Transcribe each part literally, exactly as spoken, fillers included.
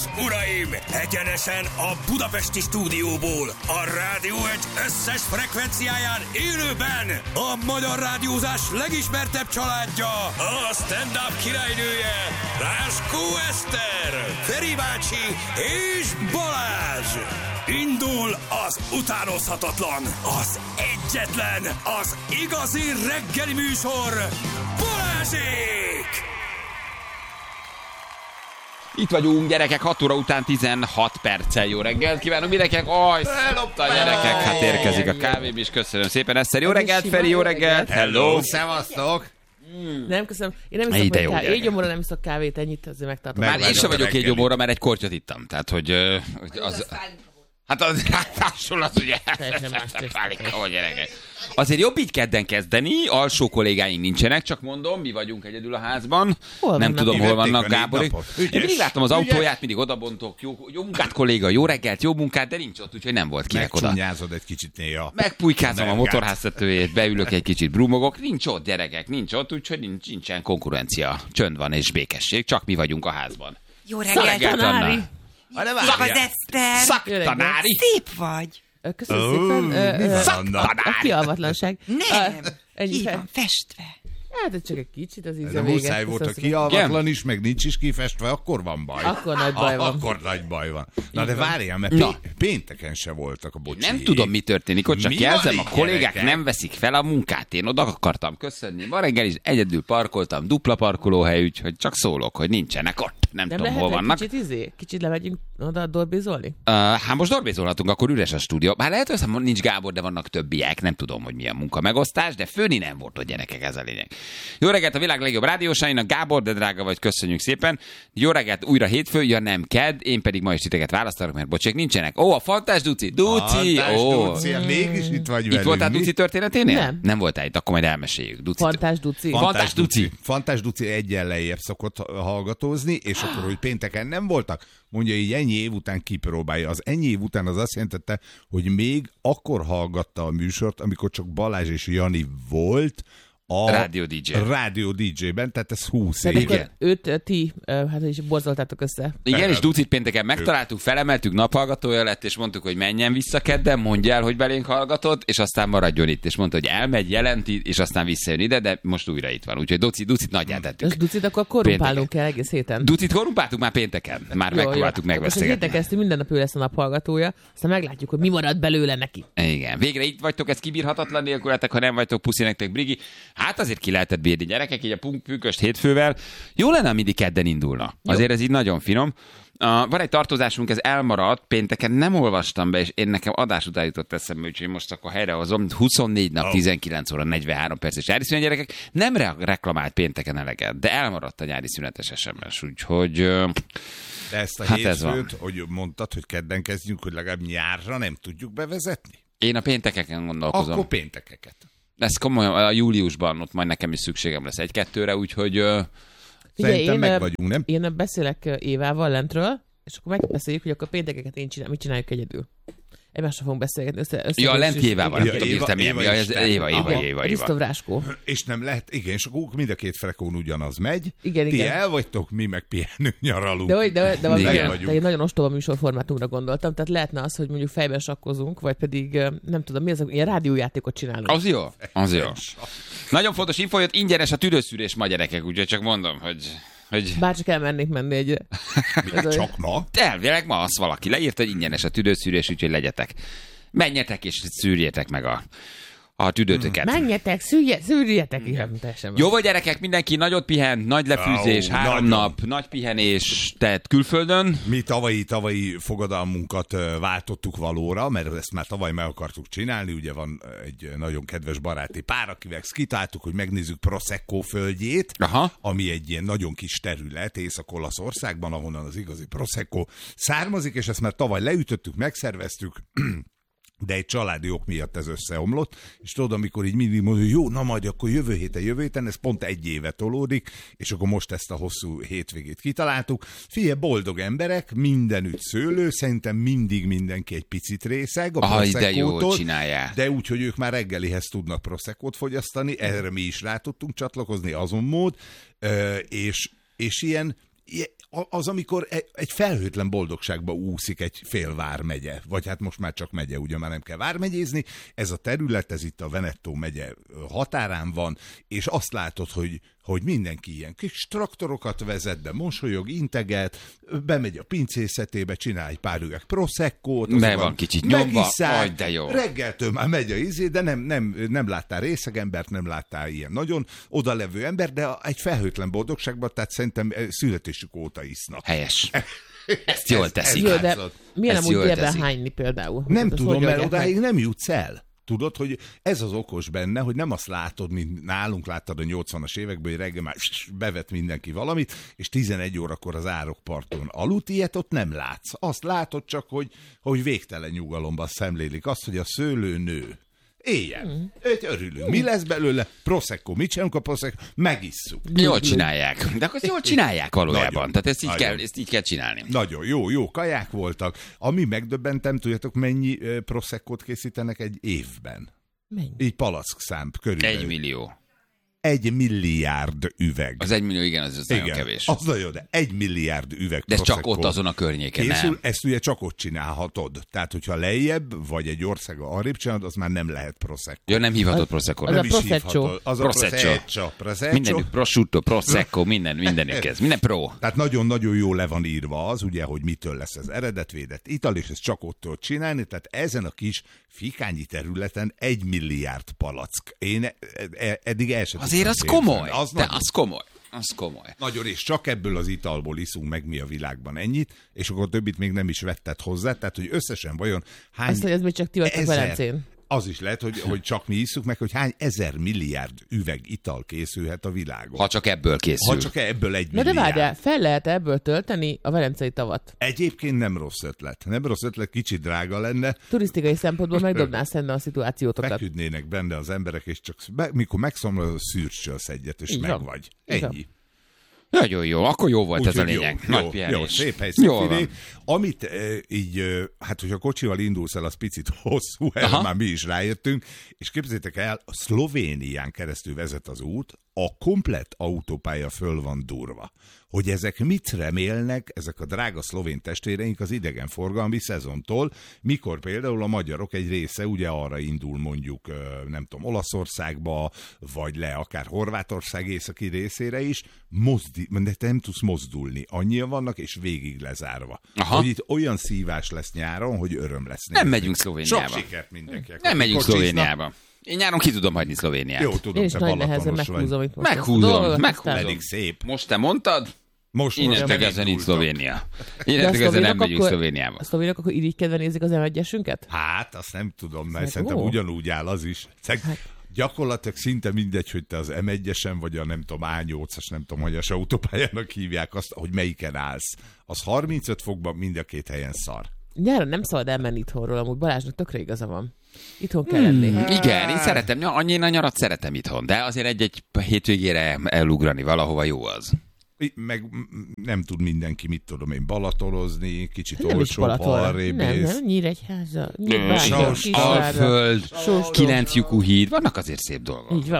és uraim, egyenesen a budapesti stúdióból, a Rádió egy összes frekvenciáján élőben a magyar rádiózás legismertebb családja, a stand-up királynője, Ráskó Eszter, Feri bácsi és Balázs. Indul az utánozhatatlan, az egyetlen, az igazi reggeli műsor, Balázsék! Itt vagyunk, gyerekek, hat óra után tizenhat perccel. Jó reggelt kívánunk mindenkinek. Aj, szopta a gyerekek, hát érkezik a kávém is. Köszönöm szépen, Eszter. Jó reggelt, Feri, jó reggelt. Hello, szevasztok. Mm. Nem, köszönöm. Én nem iszok hogy kávét. Egy gyomorra nem iszok kávét, ennyit azért megtartom. Már én sem vagyok egy gyomorra, mert egy kortyot ittam. Tehát, hogy... hogy az... Hát az hasonló az ugye, hogy gyerekek. Azért jobb így kedden kezdeni, alsó kollégáink nincsenek, csak mondom, mi vagyunk egyedül a házban. Hol nem tudom, hol vannak Gáborik. Én mindig láttam az autóját, mindig odabontok, jó, jó munkát kolléga, jó reggelt, jó munkát, de nincs ott, úgyhogy nem volt kinek oda. Megcsúnyázod egy kicsit néha. Megpulykázom a motorháztetőjét, beülök egy kicsit, brumogok, nincs ott gyerekek, nincs ott, úgyhogy nincs, nincsen konkurencia. Csönd van és békesség, csak mi vagyunk a házban. Jó reggelt, Tanári! Szak az Eszter! Szaktanári! Szép vagy! Köszönöm oh, szépen. Szaktanári! A kialvatlanság. Nem! Ki van festve? Hát csak egy kicsit az íze vége. Muszáj volt a kialvatlan is, meg nincs is kifestve, akkor van baj. Akkor nagy baj van. Akkor nagy baj van. Na de várjál, mert Na. pénteken se voltak a bocsiék. Nem tudom, mi történik, ott csak mi jelzem, a kollégák gyerekek? Nem veszik fel a munkát. Én oda akartam köszönni. Ma reggel is egyedül parkoltam, dupla parkolóhely, úgyhogy csak szólok, hogy nincsenek ott. Nem, nem tudom, hol vannak. Kicsit izé? Kicsit lemegyünk oda dorbizolni? Uh, hát most dorbizolhatunk, akkor üres a stúdió. Bár lehet, hogy nincs Gábor, de vannak többiek. Nem tudom, hogy milyen munka megosztás, de főni nem volt, hogy gyerekek, ez a lényeg. Jó reggelt a világ legjobb rádiósainak, Gábor, de drága vagy, köszönjük szépen. Jó reggelt, újra hétfő, ja nem kedd, én pedig ma is titeket választanak, mert bocsék nincsenek. Ó, a Fantás Duci, Duci, ó. Duci, mégis itt vagy velünk. Itt voltál Duci történeténél? Nem. Nem voltál itt, akkor majd elmeséljük. Duci. Fantás Duci. Fantás Duci. Fantás Duci egyen lejjebb szokott hallgatózni, és akkor, hogy pénteken nem voltak, mondja így ennyi év után kipróbálja. Az ennyi év után az azt jelentette, hogy még akkor hallgatta a műsort, amikor csak Balázs és Jani volt, a Rádió dé dzsé. Rádió dé dzsében, tehát ez húsz év. Igen. Őt ti, hát is borzoltátok össze. Igen, és Ducit pénteken megtaláltuk, felemeltük, naphallgatója lett, és mondtuk, hogy menjen vissza kedden, mondja el, hogy belénk hallgatott, és aztán maradjon itt. És mondta, hogy elmegy, jelenti, és aztán visszajön ide, de most újra itt van. Úgyhogy Ducit, Ducit nagyját tettük. És Ducit akkor korrumpálunk el egész héten. Ducit korrumpáltuk már pénteken. Már jó, megpróbáltuk jó. megbeszélgetni. Most héten minden nap ő lesz a naphallgatója, aztán meglátjuk, hogy mi marad belőle neki. Igen. Végre itt vagytok, ez kibírhatatlan nélkületek, ha nem vagytok, puszi nektek, Brigi. Hát azért ki lehetett bírni, gyerekek, így a pünkösd hétfővel. Jó lenne, mindig kedden indulna. Azért ez így nagyon finom. Uh, van egy tartozásunk, ez elmaradt, pénteken nem olvastam be, és én nekem adás után jutott eszembe, úgyhogy most akkor helyrehozom. huszonnégy nap, tizenkilenc óra, negyvenhárom perc és nyári szünet, gyerekek. Nem re- reklamált pénteken eleget, de elmaradt a nyári szünetes es em es, úgyhogy... Uh, de ezt a hát hétfőt, hogy mondtad, hogy kedden kezdjünk, hogy legalább nyárra nem tudjuk bevezetni? Én a péntekeken gondolkozom. Akkor péntekeket. Ez komolyan, a júliusban ott majd nekem is szükségem lesz egy-kettőre, úgyhogy... Uh, Szerintem én, meg vagyunk, nem? Én beszélek Évával lentről, és akkor megbeszéljük, hogy akkor péntekeket én csinál, mit csináljuk egyedül. Egymással fogunk beszélgetni. Össze, össze ja, lent Évával, nem tudom, értem milyen. Éva, Éva, Éva, Éva. Risztov Ráskó. És nem lehet, igen, és akkor mind a két frekón ugyanaz megy. Igen, Ti igen. el vagytok, mi meg pihenő nyaralunk. De, de, de, de, de én nagyon ostoba műsorformátumra gondoltam, tehát lehetne az, hogy mondjuk fejben sakkozunk, vagy pedig nem tudom, mi az, ilyen rádiójátékot csinálunk. Az jó, az jó. Nagyon fontos info, hogy ingyenes a tüdőszűrés ma, gyerekek, úgyhogy csak mondom, hogy... Hogy... Bárcsak elmennék menni egyre. Csak ma? Elvileg ma azt valaki leírta, hogy ingyenes a tüdőszűrés, úgyhogy legyetek. Menjetek és szűrjétek meg a, a tüdőtöket. Menjetek, szűrje, szűrjetek. Igen, jó vagy gyerekek, mindenki nagyot pihent, nagy lefűzés, oh, három nagyon. nap, nagy pihenés, tehát külföldön. Mi tavalyi, tavalyi fogadalmunkat váltottuk valóra, mert ezt már tavaly meg akartuk csinálni, ugye van egy nagyon kedves baráti pár, akivel kitáltuk, hogy megnézzük Prosecco földjét, aha. ami egy ilyen nagyon kis terület Észak-Olaszországban, ahonnan az igazi Prosecco származik, és ezt már tavaly leütöttük, megszerveztük, de egy családi ok miatt ez összeomlott, és tudod, amikor így mindig mondja, hogy jó, na majd akkor jövő héten, jövő héten, ez pont egy éve tolódik, és akkor most ezt a hosszú hétvégét kitaláltuk. Figyelj, boldog emberek, mindenütt szőlő, szerintem mindig mindenki egy picit részeg a ah, de jó csinálják. De úgy, hogy ők már reggelihez tudnak Proseccót fogyasztani, erre mi is rá tudtunk csatlakozni azon mód, és, és ilyen az, amikor egy felhőtlen boldogságba úszik egy fél vármegye, vagy hát most már csak megye, ugye már nem kell vármegyézni, ez a terület, ez itt a Veneto megye határán van, és azt látod, hogy, hogy mindenki ilyen kis traktorokat vezet be, mosolyog, integet, bemegy a pincészetébe, csinál egy pár üveg Proseccót, be van kicsit nyomva, aj, de jó. Reggeltől már megy a izé, de nem, nem, nem láttál részegembert, nem láttál ilyen nagyon odalevő ember, de egy felhőtlen boldogságban, tehát szerintem születésük óta isznak. Helyes. Ezt jól teszik. Jó, de milyen amúgy délben hányni például? Nem hát tudom, mert odáig nem jutsz el. Tudod, hogy ez az okos benne, hogy nem azt látod, mint nálunk láttad a nyolcvanas években, hogy reggel már bevet mindenki valamit, és tizenegy órakor az árokparton aludt, ilyet ott nem látsz. Azt látod csak, hogy, hogy végtelen nyugalomban szemlélik azt, hogy a szőlő nő. Éjjel. Mm. Őt örülünk. Mi lesz belőle? Prosecco. Mit csinálunk a Prosecco? Megisszuk. Jól csinálják. De akkor jól csinálják valójában. Nagyon, Tehát ezt így, kell, ezt így kell csinálni. Nagyon jó, jó kaják voltak. Ami megdöbbentem, tudjátok, mennyi uh, Proseccót készítenek egy évben? Mennyi? Így palack szám körülbelül. Egy millió. Egy milliárd üveg. Az egy millió, igen, az, az igen, nagyon kevés. Az nagyon, de egy milliárd üveg de ez csak ott azon a környéken, készül, nem? Ezt ugye csak ott csinálhatod. Tehát, hogyha lejjebb, vagy egy ország arrébb csinálod, az már nem lehet Prosecco. Ja, nem hívhatod Prosecco. Az a Prosecco. Az a Prosecco. Prosecco. Mindenük prosciutto, Prosecco, minden, mindenük ez. Minden pro. Tehát nagyon-nagyon jól le van írva az, ugye, hogy mitől lesz ez eredetvédett ital, és ez csak ott tudod csinálni. Tehát ezen a kis fikányi területen egy milliárd palack. Én eddig el sem azért az komoly. Az de az komoly. Az komoly. Nagyon, és csak ebből az italból iszunk meg mi a világban ennyit, és akkor többit még nem is vetted hozzá, tehát hogy összesen vajon hány... Azt, hogy ez még csak ti vagytok Velencén. Az is lehet, hogy, hogy csak mi isszuk meg, hogy hány ezer milliárd üveg ital készülhet a világon. Ha csak ebből készül. Ha csak ebből egy milliárd. milliárd. De várjál, fel lehet ebből tölteni a velencei tavat? Egyébként nem rossz ötlet. Nem rossz ötlet, kicsit drága lenne. Turisztikai szempontból megdobnál szemben a szituációtokat. Feküdnének benne az emberek, és csak be, mikor megszomlod, szűrcsölsz egyet, és így meg van. Vagy. Ennyi. Nagyon jó, akkor jó volt úgy, ez a lényeg. Jó, Nagy jó, pihenés. jó, szép hely, szép idő. Amit e, így, e, hát hogyha kocsival indulsz el, az picit hosszú, erre már mi is rájöttünk, és képzeljétek el, a Szlovénián keresztül vezet az út, a komplett autópálya föl van durva. Hogy ezek mit remélnek, ezek a drága szlovén testvéreink az idegenforgalmi szezontól, mikor például a magyarok egy része ugye arra indul mondjuk, nem tudom, Olaszországba, vagy le akár Horvátország északi részére is, mozdi, de te nem tudsz mozdulni. Annyian vannak, és végig lezárva. Aha. Hogy itt olyan szívás lesz nyáron, hogy öröm lesz. Nem megyünk Szlovéniába. Sok sikert mindenkinek. Nem megyünk Szlovéniába. Én nyáron ki tudom hagyni Szlovéniát. Jó, tudom, én is nagy nehezen meghúzom itt most. Meghúzom, meghúzom. Elég szép. Most te mondtad? Most innentől kezdve nincs Szlovénia. Innentől kezdve nem megyünk Szlovéniába. A szlovénok akkor irigykedve nézik az em egyesünket? Hát, azt nem tudom, mert szerintem ugyanúgy áll az is. Hát. Gyakorlatilag szinte mindegy, hogy te az em egyesen vagy a nem tudom, á nyolcas, nem tudom, hogy a autópályának hívják azt, hogy melyiken állsz. Az harmincöt fokban mind a két helyen szar. Nyáron nem szabad elmenni itthonról, amúgy Balázsnak tökre igaza van. Itthon kell lenni. Hmm, igen, én szeretem, annyi a nyarat szeretem itthon, de azért egy-egy hétvégére elugrani valahova jó az. Meg nem tud mindenki, mit tudom én, balatolozni, kicsit nem olcsóbb, arrébb. Nem, nem, Nyíregyháza, Nyírvágya, Alföld, kilenc lyukú híd, vannak azért szép dolgok. Így van.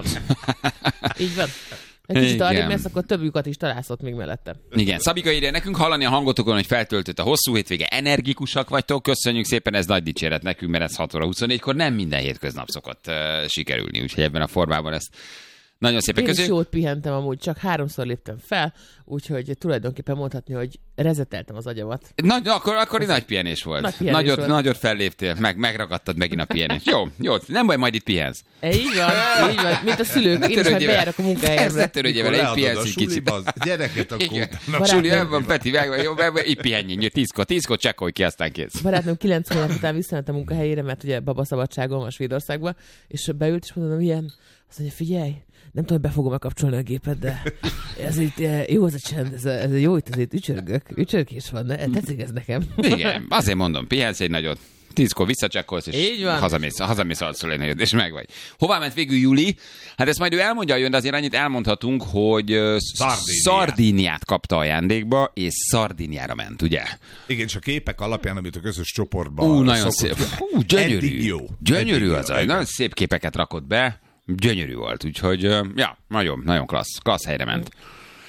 Így van. Egy kicsit arrébb lesz, akkor több lyukat is találsz ott még mellette. Igen, Szabika írja nekünk, hallani a hangotokon, hogy feltöltött a hosszú hétvége, energikusak vagytok, köszönjük szépen, ez nagy dicséret nekünk, mert ez hat óra huszonnégykor nem minden hétköznap szokott uh, sikerülni, úgyhogy ebben a formában ezt nagyon szépen Én köszönjük. Én is jót pihentem amúgy, csak háromszor léptem fel, úgyhogy tulajdonképpen mondhatni, hogy rezeteltem az agyamat. Nagy, akkor, akkor egy nagy pihenés volt. Nagy pihenés nagyot, volt. Nagyot felléptél, meg, megragadtad megint a pihenést. Jó, jó, nem baj, majd itt pihensz. Így van, így van, mint a szülők, ne én is majd bejárok a munkahelyemre. Ne törődjél vele, így pihensz egy kicsit. Gyereket akkor. Suli, ebben Peti, jó, így pihenjünk, tízkor, tízkor csekkolj ki, aztán kész. Barátnőm kilenc hónap után visszament a munkahelyére, mert ugye babaszabadságon van Svédországban, és beült, és mondom, ilyen, azt mondja, figyelj, nem tudom, hogy be fogom-e kapcsolni a gépet, de ez itt jó az a csend, ez, a, ez a jó, itt azért ücsörgök, ücsörgés van, ne? Tetszik ez nekem. Igen, azért mondom, pihensz egy nagyot, tízkor visszacsekkolsz, és hazamész, hazamész arcol egy nagyot, és meg vagy. Hová ment végül Juli? Hát ezt majd ő elmondja, jön, de azért annyit elmondhatunk, hogy Szardíniát, Szardíniát kapta ajándékba, és Szardíniára ment, ugye? Igen, és a képek alapján, amit a közös csoportban Ú, nagyon szép. Hú, gyönyörű. Jó. Gyönyörű az, az, nagyon szép képeket rakott be. Gyönyörű volt, úgyhogy, ja, nagyon, nagyon klassz, klassz helyre ment.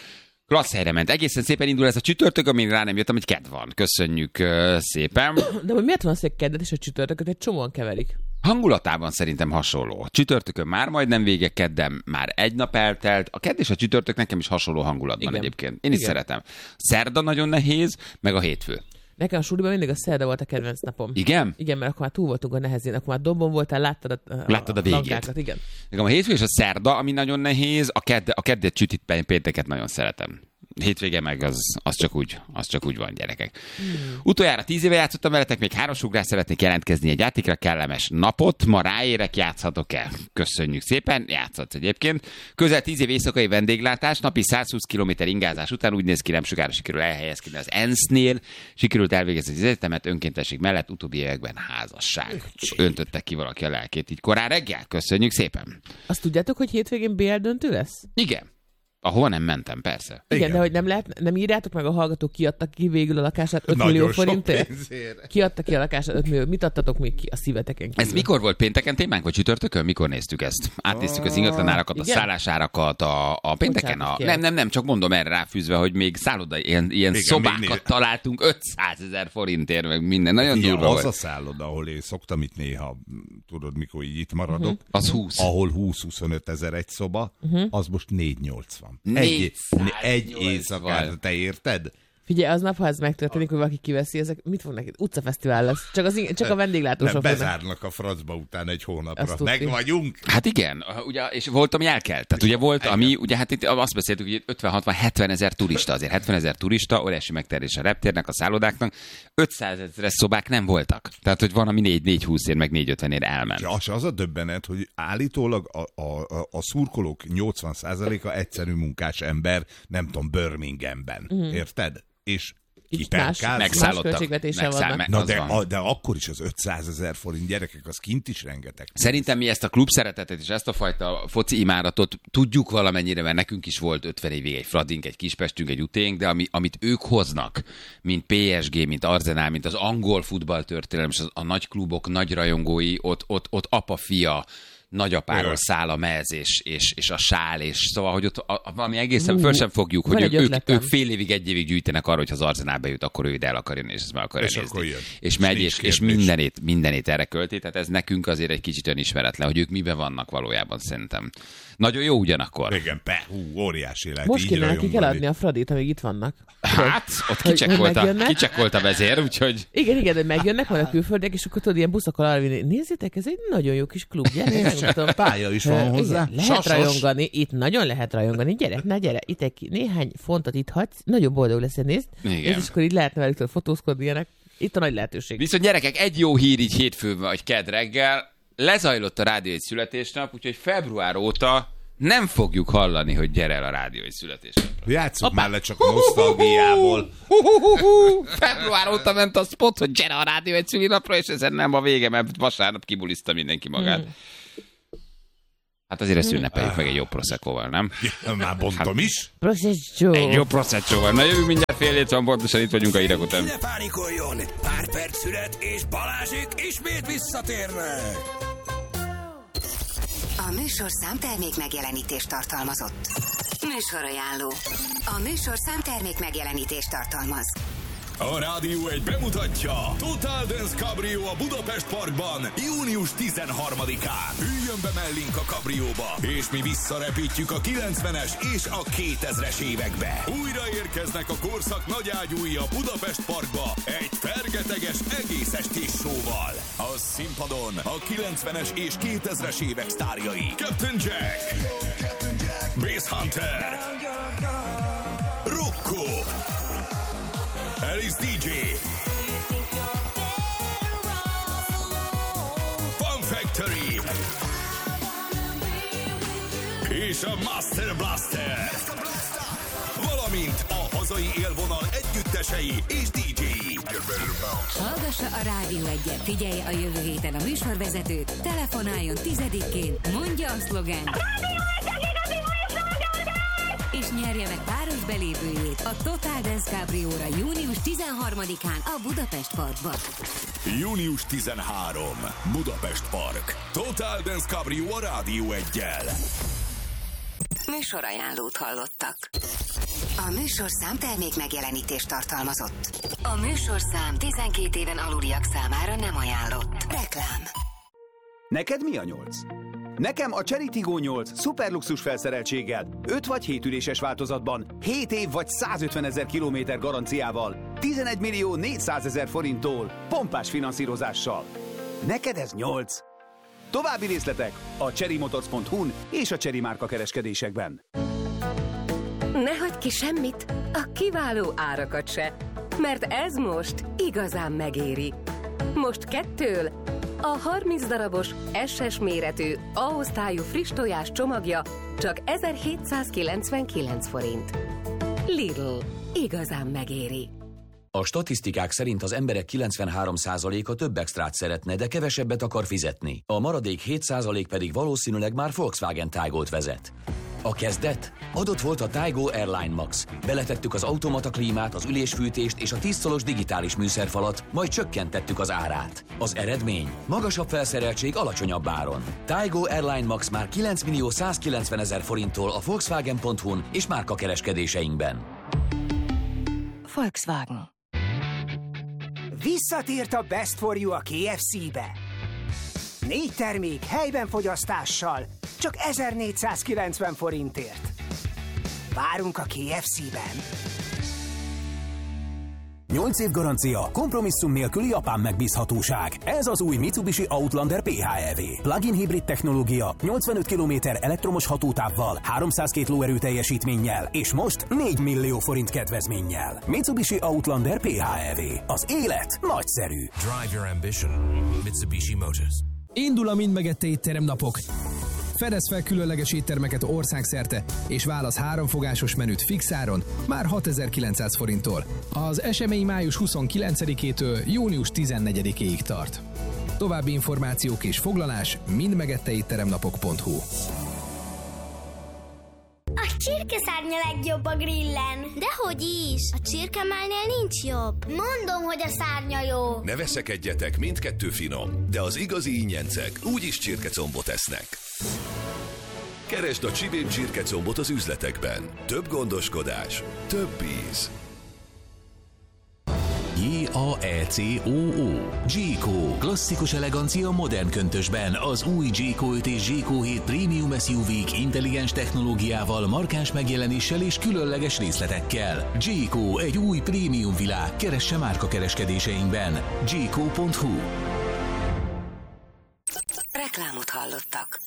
Klassz helyre ment. Egészen szépen indul ez a csütörtök, amin rá nem jöttem, hogy kedd van. Köszönjük uh, szépen. De hogy miért van az, hogy keddet és a csütörtököt egy csomóan keverik? Hangulatában szerintem hasonló. Csütörtökön már majdnem vége, kedden már egy nap eltelt. A kedd és a csütörtök nekem is hasonló hangulatban Igen. egyébként. Én is Igen. szeretem. Szerda nagyon nehéz, meg a hétfő. Nekem a suliban mindig a szerda volt a kedvenc napom. Igen? Igen, mert akkor már túl voltunk a nehezén, akkor már dombon voltál, láttad a, a, láttad a végét. Igen. Nekem a hétfő és a szerda, ami nagyon nehéz, a kedd, a keddet, csütit, pénteket nagyon szeretem. Hétvége meg az, az, csak úgy, az csak úgy van, gyerekek. Hmm. Utoljára tíz éve játszottam veletek, még háromsugrás szeretnék jelentkezni egy játékra, kellemes napot. Ma ráérek, játszhatok-e? Köszönjük szépen, játszhatsz egyébként. Közel tíz év éjszakai vendéglátás, napi százhúsz kilométer ingázás után úgy néz ki, nem sokára sikerül elhelyezkedni az en es zé-nél, sikerült elvégezni az egyetemet önkéntesség mellett, utóbbi években házasság. Öntöttek ki valaki a lelkét így korán reggel. Köszönjük szépen. Azt tudjátok, hogy hétvégén bé el döntő lesz? Igen. Ahova nem mentem, persze. Igen, Igen, de hogy nem lehet, nem írjátok meg, a hallgatók kiadtak ki végül a lakását öt millió forintért? Kiadtak ki a lakását öt millió. Mit adtatok még ki a szíveteken kívül? Ez mikor volt? Pénteken témánk, vagy csütörtökön? Mikor néztük ezt? Átnéztük az ingatlanárakat, a szállásárakat, a, a pénteken? A... Nem, nem, nem, csak mondom erre ráfűzve, hogy még szálloda, ilyen, ilyen Igen, szobákat még találtunk ötszázezer forintért, meg minden. Nagyon Igen, durva az volt. A szálloda, ahol én szoktam itt néha, tudod, mikor így itt maradok. Uh-huh. Az húsz. Ahol húsz-huszonöt ezer egy szoba, uh-huh. az most négy nyolcvan. Egy, egy éjszakára, te érted? Figyelj, aznap, ha ez megtörténik, hogy valaki kiveszi, ezek mit fog neki? Utcafesztivál lesz. Csak, az, csak a vendéglátósok. Nem, bezárnak a fracba után egy hónapra. Meg vagyunk. Hát igen, ugye, és volt, ami elkelt. Tehát ugye volt, ami, ugye hát itt azt beszéltük, hogy ötven hatvan hetven ezer turista, azért hetven ezer turista, óriási megterés a reptérnek, a szállodáknak, ötszázezeres szobák nem voltak. Tehát, hogy van, ami négy húszért, meg négy ötvenért elment. Ja, az a döbbenet, hogy állítólag a, a, a, a szurkolók nyolcvan százaléka egyszerű munkás ember, nem tudom, Birminghamben. Mm. Érted? És kiperkáz. Megszállottak. Megszáll, Na de, a, de akkor is az ötszázezer forint, gyerekek, az kint is rengeteg. Szerintem mi ezt a klub szeretetet és ezt a fajta foci imádatot tudjuk valamennyire, mert nekünk is volt ötven évig egy Fradink, egy Kispestünk, egy Uténk, de ami, amit ők hoznak, mint pé es gé, mint Arsenal, mint az angol futballtörténelem, és az, a nagy klubok, nagy rajongói, ott, ott, ott apa-fia, nagyapáról száll a mez, és, és, és a sál, és szóval, hogy ott a, a, valami egészen uh, föl sem fogjuk, hogy ők, ők, ők fél évig, egy évig gyűjtenek arra, hogy ha az Arsenal bejut, akkor ő ide el akar jönni, és ezt meg akarja nézni. És, és megy, és, és mindenét, mindenét erre költi, tehát ez nekünk azért egy kicsit olyan ismeretlen, hogy ők miben vannak valójában, szerintem. Nagyon jó ugyanakkor. Igen, pe, hú, óriási lehet. Most kéne nekik eladni a Fradit, amíg itt vannak. Hát, ott kicsekkolt a vezér, úgyhogy... Igen, igen, hogy megjönnek van a külföldiek, és akkor tudod, ilyen buszokkal arra vinni. Nézzétek, ez egy nagyon jó kis klub, gyere. Pálya is van hozzá. Igen, lehet Sasos. Rajongani, itt nagyon lehet rajongani. Gyere, na gyere, itt egy néhány fontot itt hagysz, nagyon boldog lesz, nézd. És akkor így lehetne velük fotózkodni ilyenek. Itt a nagy lehetőség. Viszont gyerekek, egy jó hír így hétfőn vagy kedd reggel. Lezajlott a Rádió egy születésnap, úgyhogy február óta nem fogjuk hallani, hogy gyere el a Rádió egy születésnapra. Játsszuk már le csak a nosztalgiából. Február óta ment a spot, hogy gyere a Rádió egy születésnapra, és ezen nem a vége, mert vasárnap kibuliszta mindenki magát. Hmm. Hát azért ezt ünnepeljük meg egy jó proszeccóval, nem? Ja, már bontom is. Prosecco. Egy jó proszeccóval. Na jövünk mindjárt fél hét van, pontosan itt vagyunk a hírek után. Ne pánikoljon! Pár perc szület, és Balázsék ismét visszatérnek! A műsor számtermék megjelenítést tartalmazott. Műsorajánló. A műsor számtermék megjelenítést tartalmaz. A Rádió egy bemutatja Total Dance Cabrio a Budapest Parkban június tizenharmadikán. Üljön be mellénk a kabrióba, és mi visszarepítjük a kilencvenes és a kétezres évekbe. Újra érkeznek a korszak nagyágyúi a Budapest Parkba egy fergeteges egész estés showval. A színpadon a kilencvenes és kétezres évek sztárjai Captain Jack, Bass Hunter, Rocco, Alice dé dzsé, Fun Factory és a Master Blaster, valamint a hazai élvonal együttesei és dé dzséi. Hallgassa a Rádió Egyet, figyelje a jövő héten a műsorvezetőt, telefonáljon tizedikén, mondja a szlogent, és nyerje meg páros belépőjét a Total Dance Cabrióra június tizenharmadikán a Budapest Parkban. június tizenharmadika. Budapest Park. Total Dance Cabrió a Rádió Eggyel. Műsorajánlót hallottak. A A műsorszám termék megjelenítést tartalmazott. A műsorszám tizenkét éven aluliak számára nem ajánlott. Reklám. Neked mi a nyolc? Nekem a Chery Tiggo nyolc szuperluxus felszereltséggel, öt vagy hét üléses változatban, hét év vagy százötven ezer kilométer garanciával, tizenegy millió négyszázezer forinttól, pompás finanszírozással. Neked ez nyolc. További részletek a cherrymotors pont hu-n és a Chery márka kereskedésekben. Ne hagyd ki semmit, a kiváló árakat se, mert ez most igazán megéri. Most kettől a harminc darabos es es méretű A-osztályú friss tojás csomagja csak ezerhétszázkilencvenkilenc forint. Lidl, igazán megéri. A statisztikák szerint az emberek kilencvenhárom százaléka több extrát szeretne, de kevesebbet akar fizetni. A maradék hét százalék pedig valószínűleg már Volkswagen Taygot vezet. A kezdet? Adott volt a Taygo Airline Max. Beletettük az automata klímát, az ülésfűtést és a tíz szolos digitális műszerfalat, majd csökkentettük az árát. Az eredmény? Magasabb felszereltség alacsonyabb áron. Taygo Airline Max már kilenc millió százkilencven ezer forinttól a Volkswagen pont hu-n és márka kereskedéseinkben. Volkswagen. Visszatért a Best for You a ká ef cé-be. Négy termék helyben fogyasztással, csak ezernégyszázkilencven forintért. Várunk a ká ef cé-ben. nyolc év garancia, kompromisszum nélküli japán megbízhatóság. Ez az új Mitsubishi Outlander pé há é vé. Plug-in hibrid technológia, nyolcvanöt kilométer elektromos hatótávval, háromszázkettő lóerő teljesítménnyel, és most négy millió forint kedvezménnyel. Mitsubishi Outlander pé há é vé. Az élet nagyszerű. Drive your ambition. Mitsubishi Motors. Indul a Mind megette étterem napok. Fedez fel különleges éttermeket országszerte, és válasz háromfogásos menüt fixáron, már hatezer-kilencszáz forinttól. Az esemény május huszonkilencedikétől június tizennegyedikéig tart. További információk és foglalás mind megette étterem napok pont hu. A csirkeszárny a legjobb a grillen. Dehogy is, a csirkemálnél nincs jobb. Mondom, hogy a szárnya jó. Ne veszekedjetek, mindkettő finom, de az igazi ingyencek úgyis csirkecombot esznek. Keresd a Csibén csirkecombot az üzletekben. Több gondoskodás, több íz. J A E C O O. Jayco. Klasszikus elegancia modern köntösben. Az új Jayco öt és Jayco hét Premium es u vé-k intelligens technológiával, markáns megjelenéssel és különleges részletekkel. Jayco, egy új prémium világ. Keresse márka kereskedéseinkben. Jayco pont hu. Reklámot hallottak.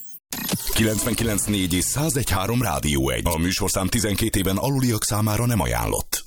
kilencvenkilenc négy és száz egy három Rádió egy. A műsorszám tizenkét éven aluliak számára nem ajánlott.